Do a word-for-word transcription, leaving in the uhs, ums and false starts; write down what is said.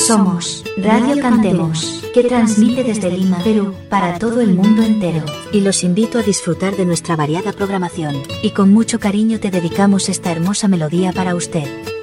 Somos Radio Cantemos, que transmite desde Lima, Perú, para todo el mundo entero. Y los invito a disfrutar de nuestra variada programación. Y con mucho cariño te dedicamos esta hermosa melodía para usted.